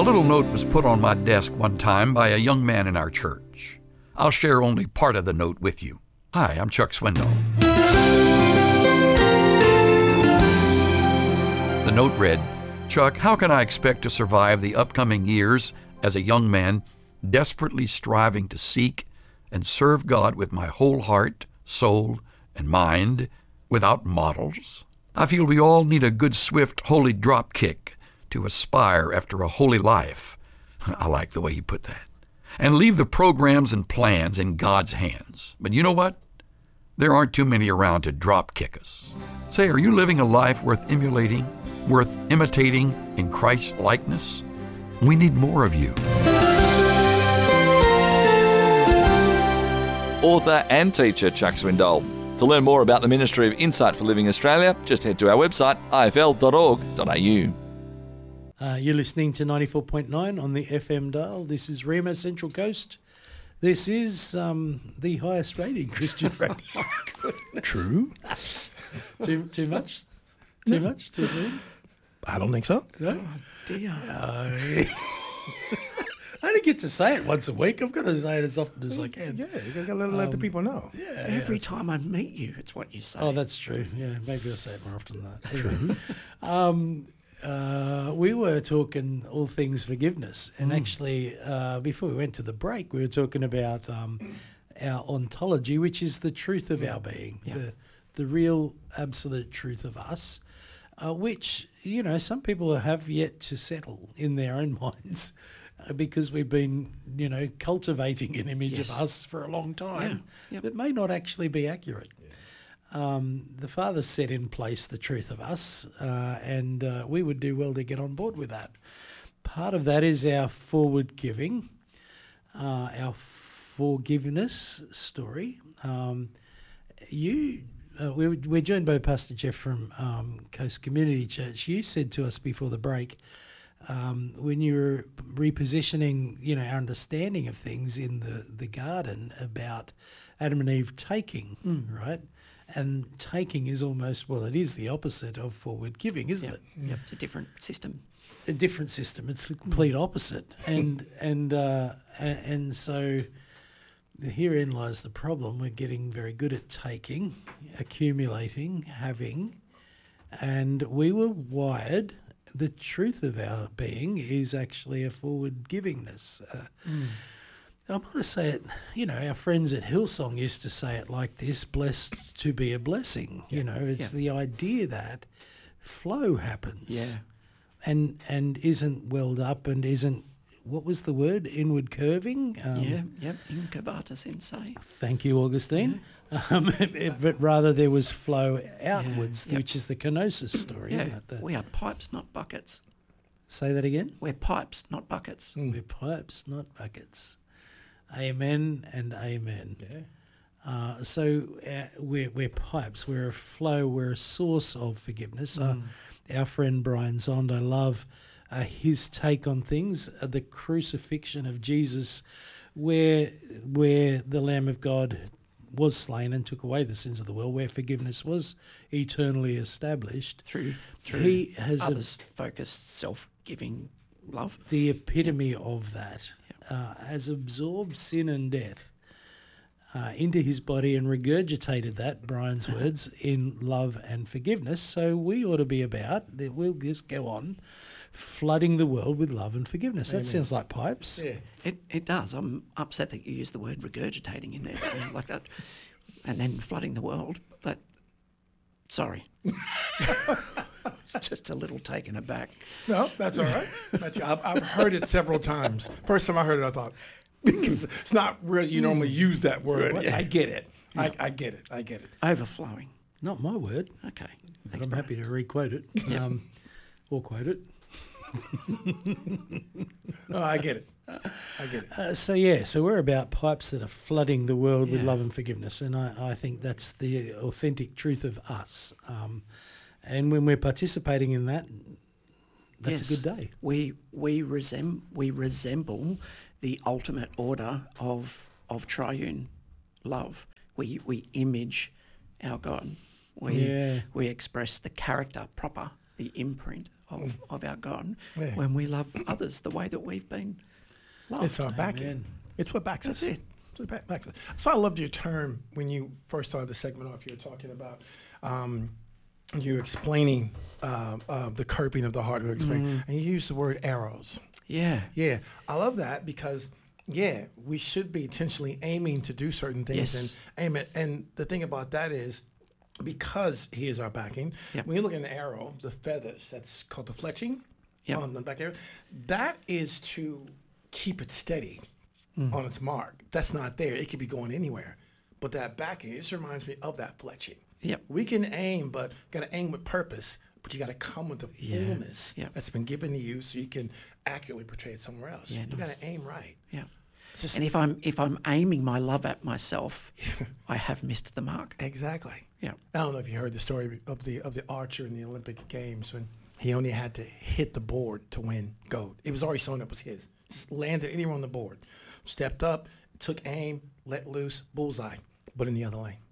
little note was put on my desk one time by a young man in our church. I'll share only part of the note with you. Hi, I'm Chuck Swindoll. The note read, Chuck, how can I expect to survive the upcoming years as a young man desperately striving to seek and serve God with my whole heart, soul, and mind without models? I feel we all need a good, swift, holy drop kick to aspire after a holy life. I like the way he put that. And leave the programs and plans in God's hands. But you know what? There aren't too many around to drop kick us. Say, are you living a life worth emulating, worth imitating in Christ's likeness? We need more of you. Author and teacher Chuck Swindoll. To learn more about the Ministry of Insight for Living Australia, just head to our website, ifl.org.au. You're listening to 94.9 on the FM dial. This is Rema Central Coast. This is the highest rated Christian radio. True. Too much? Too much? Too soon? I don't think so. No? Oh, dear. I only get to say it once a week. I've got to say it as often as I can. Yeah, you got to let the people know. Yeah, Every time I meet you, it's what you say. Oh, that's true. Yeah, maybe I'll say it more often than that. Anyway, we were talking all things forgiveness, and actually, before we went to the break, we were talking about our ontology, which is the truth of our being, the real, absolute truth of us, which, you know, some people have yet to settle in their own minds. Because we've been, you know, cultivating an image of us for a long time that may not actually be accurate. The Father set in place the truth of us, and we would do well to get on board with that. Part of that is our forward giving, our forgiveness story. We're joined by Pastor Jeff from Coast Community Church. You said to us before the break, when you were repositioning, you know, our understanding of things in the garden about Adam and Eve taking, right? And taking is almost, well, it is the opposite of forward giving, isn't it? Yep, it's a different system. A different system. It's the complete opposite. And so herein lies the problem. We're getting very good at taking, accumulating, having, and we were wired. The truth of our being is actually a forward givingness. I want to say it, you know, our friends at Hillsong used to say it like this, blessed to be a blessing. Yeah. You know, it's the idea that flow happens. Yeah. And isn't welled up and isn't, what was the word, inward curving? Incurvatus in se. Thank you, Augustine. But rather there was flow outwards, which is the kenosis story, isn't it? We are pipes, not buckets. Say that again? We're pipes, not buckets. We're pipes, not buckets. Amen and amen. Yeah. So we're pipes, we're a flow, we're a source of forgiveness. Our friend Brian Zond, I love his take on things, the crucifixion of Jesus, where the Lamb of God was slain and took away the sins of the world, where forgiveness was eternally established. Through he has others-focused, self-giving love. The epitome of that has absorbed sin and death into his body and regurgitated that, Brian's words, in love and forgiveness. So we ought to be about, we'll just go on, flooding the world with love and forgiveness. That sounds like pipes. Yeah, it does. I'm upset that you used the word regurgitating in there like that, and then flooding the world. But sorry, just a little taken aback. No, that's all right. I've heard it several times. First time I heard it, I thought, because it's not really, you normally use that word, but I get it. Yeah. I get it. Overflowing. Not my word. Okay. But I'm happy to re-quote it or quote it. No, I get it. So we're about pipes that are flooding the world with love and forgiveness, and I think that's the authentic truth of us. And when we're participating in that, that's a good day. We resemble the ultimate order of triune love. We image our God. We express the character proper, the imprint of our God Yeah. when we love others the way that we've been loved. It's our backing. Amen. It's what backs us. That's it. It's what backs us. That's why I loved your term when you first started the segment off. You were talking about you explaining the curbing of the heart, and you used the word arrows. Yeah. Yeah, I love that because we should be intentionally aiming to do certain things Yes. and aim it. And the thing about that is, because he is our backing, Yep. when you look at an arrow, the feathers, that's called the fletching Yep. on the back area, that is to keep it steady on its mark. That's not there. It could be going anywhere. But that backing, it just reminds me of that fletching. Yep. We can aim, but got to aim with purpose. But you got to come with the fullness Yep. that's been given to you, so you can accurately portray it somewhere else. Yeah, You nice. got to aim right. Yeah. It's just And if I'm aiming my love at myself, I have missed the mark. exactly. Yeah. I don't know if you heard the story of the archer in the Olympic Games when he only had to hit the board to win gold. It was already shown it was his. Just landed anywhere on the board, stepped up, took aim, let loose, bullseye, but in the other lane.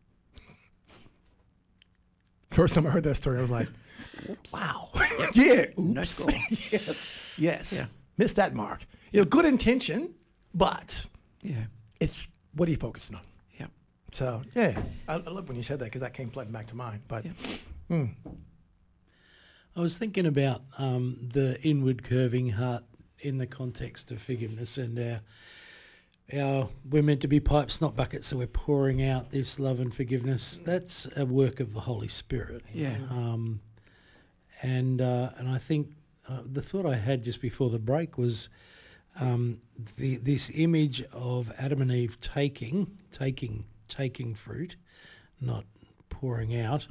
First time I heard that story, I was like, wow. Yeah. No Oops. score. Yes. Yeah. Missed that mark. Good intention, but Yeah. it's what are you focusing on? Yeah. So, yeah, I love when you said that because that came flooding back to mind. But Yeah. I was thinking about the inward curving heart in the context of forgiveness, and we're meant to be pipes, not buckets, so we're pouring out this love and forgiveness. That's a work of the Holy Spirit. Yeah. And I think the thought I had just before the break was this image of Adam and Eve taking fruit, not pouring out.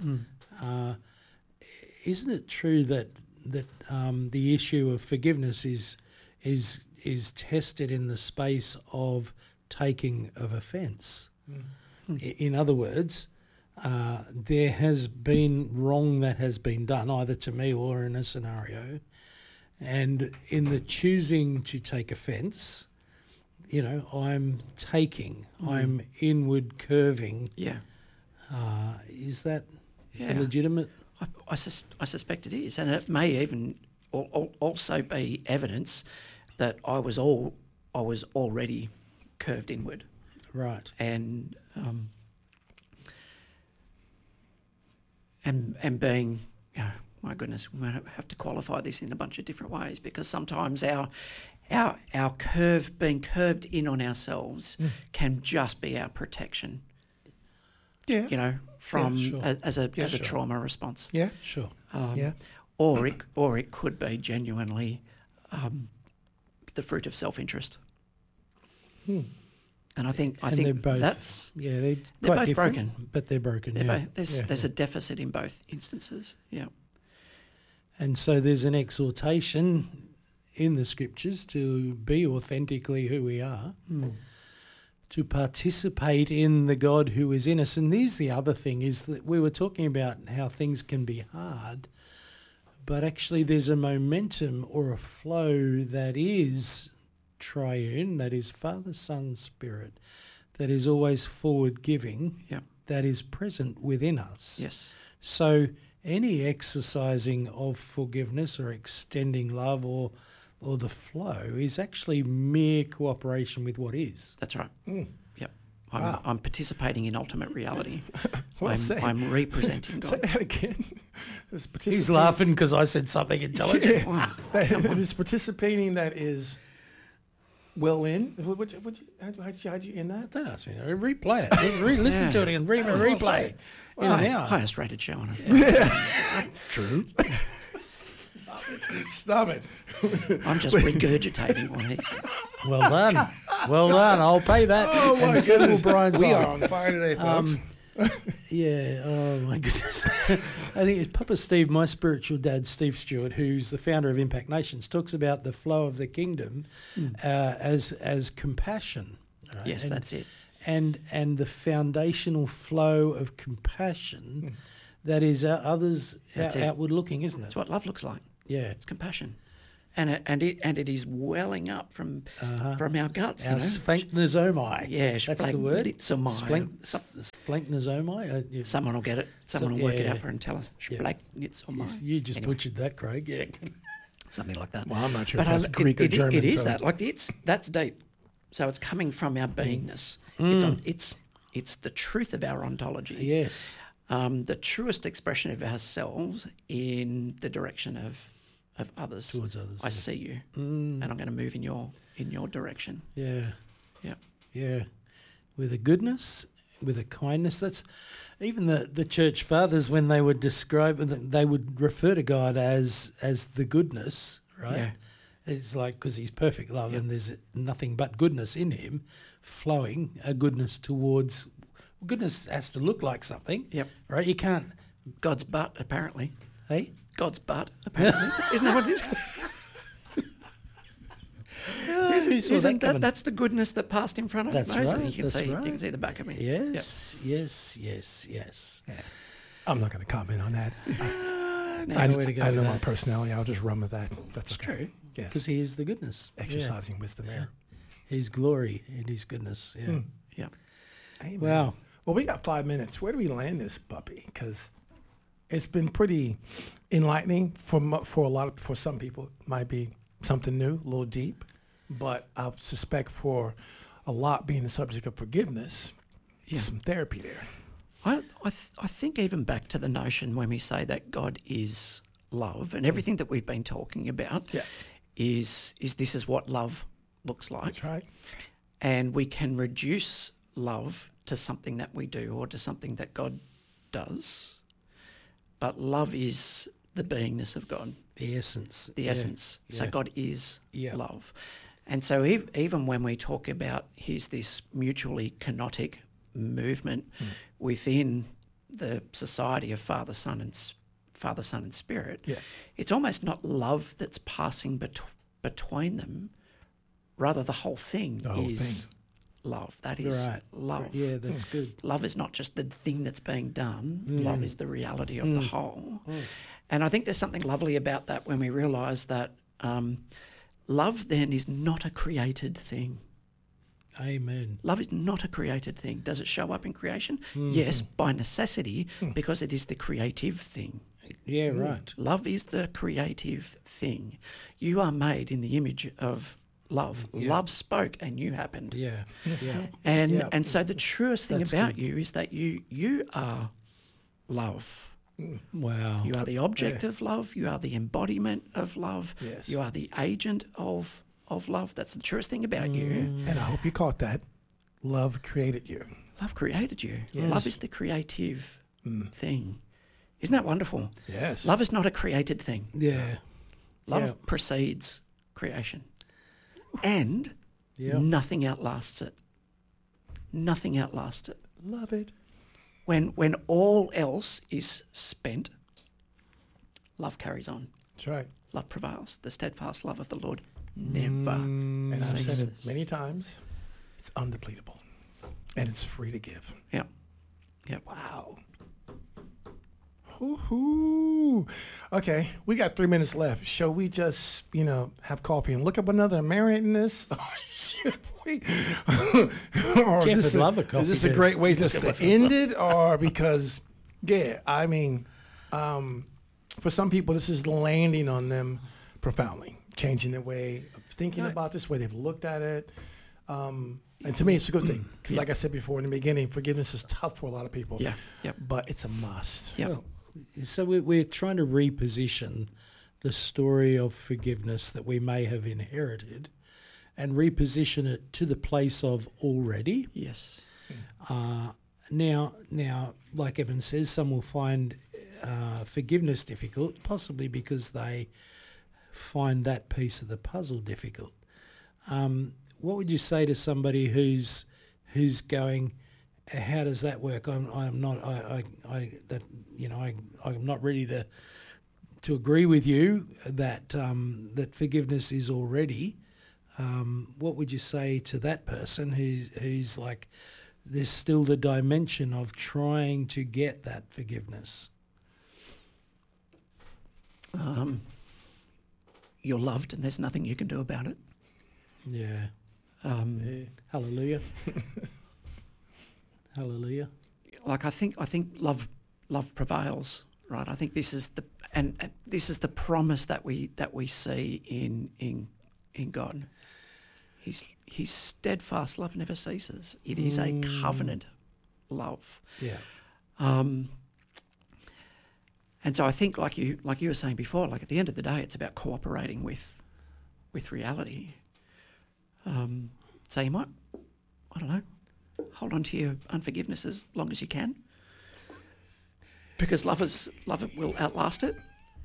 Isn't it true that the issue of forgiveness is tested in the space of taking of offence? In other words, there has been wrong that has been done, either to me or in a scenario, and in the choosing to take offence, I'm I'm inward curving. Yeah. Is that Yeah. a legitimate? I suspect it is, and it may even also be evidence that I was already curved inward, Right. and being, my goodness, we have to qualify this in a bunch of different ways, because sometimes our being curved in on ourselves can just be our protection, yeah, from sure. as a sure. trauma response. yeah, Sure. yeah. Or it could be genuinely the fruit of self-interest. And I think they're both, that's they're they're quite both different, broken. but they're broken. they're yeah. both, there's a deficit in both instances. Yeah. And so there's an exhortation in the scriptures to be authentically who we are, to participate in the God who is in us. And here's the other thing, is that we were talking about how things can be hard, but actually there's a momentum or a flow that is triune, that is Father, Son, Spirit, that is always forward giving, Yeah. that is present within us. Yes. So any exercising of forgiveness or extending love or the flow is actually mere cooperation with what is. That's right. Yep. Wow. I'm participating in ultimate reality. Well said. I'm representing Say God. that again. This He's participation- laughing because I said something intelligent. Wow. This participating that is well in. How'd you in that? Don't ask me. Replay it. Just listen to it and replay. In an hour. Highest rated show on it. True. Stop it. I'm just regurgitating what he said. Well done. Well done. I'll pay that. Oh my and so will goodness. Brian's We eye. are on fire today, folks. Yeah, oh my goodness. I think it's Papa Steve, my spiritual dad, Steve Stewart, who's the founder of Impact Nations, talks about the flow of the kingdom as compassion. Right? Yes, that's it. And the foundational flow of compassion that is others That's it. outward looking, isn't it? That's what love looks like. Yeah. It's compassion. and it is welling up from our guts. Our sphlanktosomai. Yeah, that's the word. sphlanktosomai. Sphlanktosomai. Someone will get it. Someone will work it out for and tell us. Sphlanktosomai. You just Anyway, butchered that, Craig. Yeah. something like that. Well, I'm not sure But if that's Greek or German. It is so- that. That's deep. So it's coming from our beingness. It's the truth of our ontology. Yes. The truest expression of ourselves in the direction of others. Towards others, I see you, and I'm going to move in your direction. Yeah. Yeah. Yeah. With a goodness, with a kindness. That's even the church fathers, when they would describe, they would refer to God as the goodness, right? Yeah. It's like, because he's perfect love and there's nothing but goodness in him, flowing a goodness towards. Goodness has to look like something. Yep. Right? You can't. God's butt, apparently. Hey? God's butt, apparently. Isn't that what it is? Isn't that, that's the goodness that passed in front of That's Moses. right, You can that's see, right. You can see the back of me. Yes, yes. I'm not going to comment on that. Now, I where to go know with my that. personality. I'll just run with that. That's okay. true. Yes. Because he is the goodness. Exercising wisdom Yeah. here. His glory and his goodness. Yeah. Yeah. Amen. Wow. Well, we got 5 minutes. Where do we land this puppy? Because it's been pretty enlightening for some people. It might be something new, a little deep, but I suspect for a lot, being the subject of forgiveness, some therapy there. I think even back to the notion when we say that God is love, and everything that we've been talking about is this is what love looks like. That's right. And we can reduce love to something that we do or to something that God does. But love is the beingness of God, The essence. the essence. So God is Yeah. love. And so even when we talk about here's this mutually kenotic movement within the society of Father, Son and Spirit, it's almost not love that's passing between them. Rather, the whole thing is love. That is Right. love. Yeah, that's good. Love is not just the thing that's being done. Love is the reality of the whole. And I think there's something lovely about that when we realise that love then is not a created thing. Amen. Love is not a created thing. Does it show up in creation? Yes, by necessity, because it is the creative thing. Yeah, right. Love is the creative thing. You are made in the image of love. Love spoke and you happened. Yeah. Yeah. And so the truest thing about you is that you are love. Wow. You are the object of love. You are the embodiment of love. Yes. You are the agent of love. That's the truest thing about you. And I hope you caught that. Love created you. Love created you. Yes. Love is the creative thing. Isn't that wonderful? Yes. Love is not a created thing. Yeah. Love precedes creation. And nothing outlasts it. Nothing outlasts it. Love it. When all else is spent, love carries on. That's right. Love prevails. The steadfast love of the Lord never And I've said it ceases. many times. It's undepletable. And it's free to give. Yeah. Yep. Wow. Woo-hoo. Okay, we got 3 minutes left. Shall we just, have coffee and look up another and marinate in this? Or should we? Or Jeff is would love a coffee Is this a too. great way just to end it? Or because, I mean, for some people, this is landing on them profoundly, changing their way of thinking about this, way they've looked at it. And to me, it's a good thing. Because like I said before in the beginning, forgiveness is tough for a lot of people. Yeah. Yep. But it's a must. Yep. Well, so we're trying to reposition the story of forgiveness that we may have inherited and reposition it to the place of already. Yes. Now, like Evan says, some will find forgiveness difficult, possibly because they find that piece of the puzzle difficult. What would you say to somebody who's going, how does that work? I'm not ready to agree with you that that forgiveness is already. What would you say to that person who's like, there's still the dimension of trying to get that forgiveness? you're loved and there's nothing you can do about it. Yeah. Hallelujah. Hallelujah. Like I think love prevails, right? I think this is the and this is the promise that we see in God. His steadfast love never ceases. It is a covenant love. Yeah. And so I think, like you were saying before, like at the end of the day, it's about cooperating with reality. So you might, I don't know, hold on to your unforgiveness as long as you can, because love will outlast it.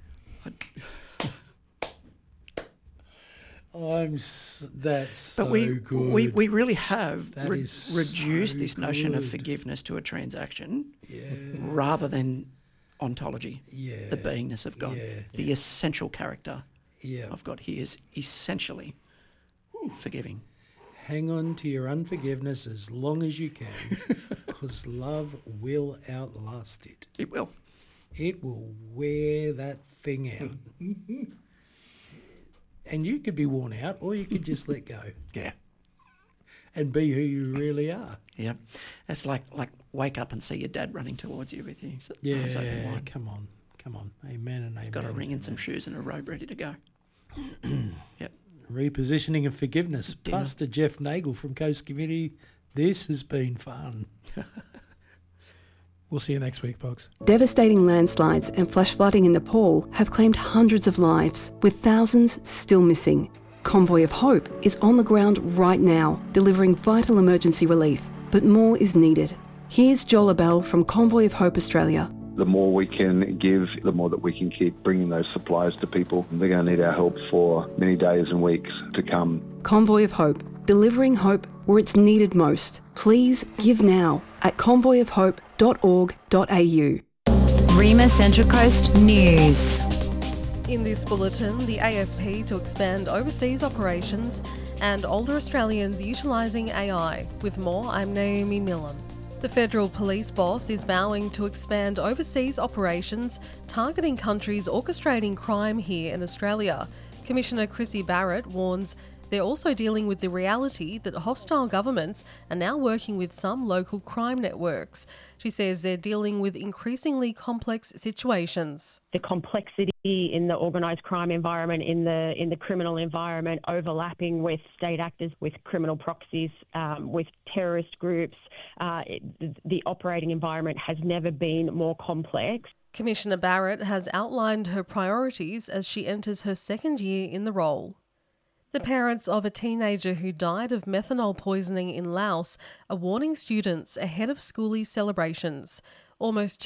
That's so good. We really have reduced so this notion of good. forgiveness to a transaction, rather than ontology, the beingness of God, the essential character of God. He is essentially forgiving. Hang on to your unforgiveness as long as you can, because love will outlast it. It will. It will wear that thing out. And you could be worn out, or you could just let go. Yeah. And be who you really are. Yeah. It's like wake up and see your dad running towards you with you. Yeah, come on. Amen and amen. Got a ring and some shoes and a robe ready to go. Yep. Repositioning of forgiveness. Dinner. Pastor Jeff Nagel from Coast Community. This has been fun. We'll see you next week, folks. Devastating landslides and flash flooding in Nepal have claimed hundreds of lives, with thousands still missing. Convoy of Hope is on the ground right now, delivering vital emergency relief, but more is needed. Here's Joel Abell from Convoy of Hope Australia. The more we can give, the more that we can keep bringing those supplies to people. They're going to need our help for many days and weeks to come. Convoy of Hope, delivering hope where it's needed most. Please give now at convoyofhope.org.au. Rima Central Coast News. In this bulletin, the AFP to expand overseas operations and older Australians utilising AI. With more, I'm Naomi Millen. The Federal Police boss is vowing to expand overseas operations targeting countries orchestrating crime here in Australia. Commissioner Chrissy Barrett warns they're also dealing with the reality that hostile governments are now working with some local crime networks. She says they're dealing with increasingly complex situations. The complexity in the organised crime environment, in the criminal environment, overlapping with state actors, with criminal proxies, with terrorist groups, the operating environment has never been more complex. Commissioner Barrett has outlined her priorities as she enters her second year in the role. The parents of a teenager who died of methanol poisoning in Laos are warning students ahead of schoolie celebrations. Almost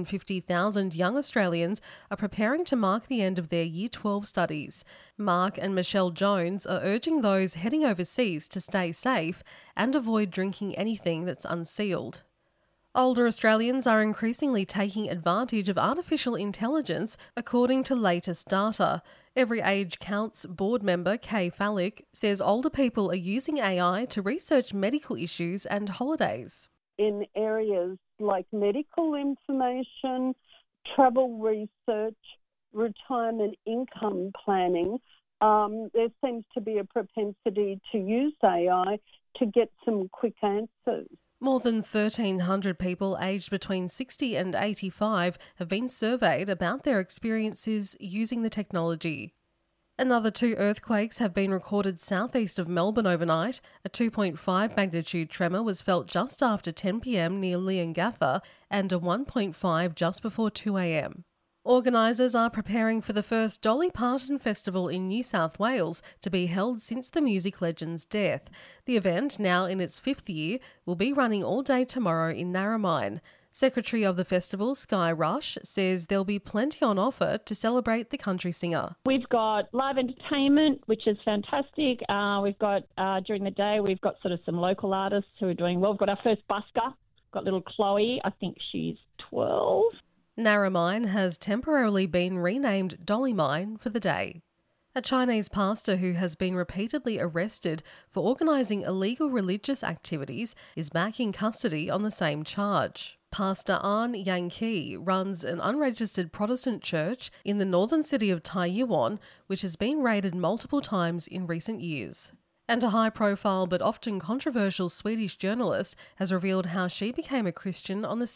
250,000 young Australians are preparing to mark the end of their Year 12 studies. Mark and Michelle Jones are urging those heading overseas to stay safe and avoid drinking anything that's unsealed. Older Australians are increasingly taking advantage of artificial intelligence, according to latest data. Every Age Counts board member Kay Fallick says older people are using AI to research medical issues and holidays. In areas like medical information, travel research, retirement income planning, there seems to be a propensity to use AI to get some quick answers. More than 1,300 people aged between 60 and 85 have been surveyed about their experiences using the technology. Another 2 earthquakes have been recorded southeast of Melbourne overnight. A 2.5 magnitude tremor was felt just after 10 p.m. near Leongatha and a 1.5 just before 2 a.m. Organisers are preparing for the first Dolly Parton Festival in New South Wales to be held since the music legend's death. The event, now in its 5th year, will be running all day tomorrow in Narromine. Secretary of the festival, Sky Rush, says there'll be plenty on offer to celebrate the country singer. We've got live entertainment, which is fantastic. We've got, during the day, we've got sort of some local artists who are doing well. We've got our first busker, got little Chloe, I think she's 12. Narromine has temporarily been renamed Dollymine for the day. A Chinese pastor who has been repeatedly arrested for organising illegal religious activities is back in custody on the same charge. Pastor An Yang Ki runs an unregistered Protestant church in the northern city of Taiyuan, which has been raided multiple times in recent years. And a high-profile but often controversial Swedish journalist has revealed how she became a Christian on the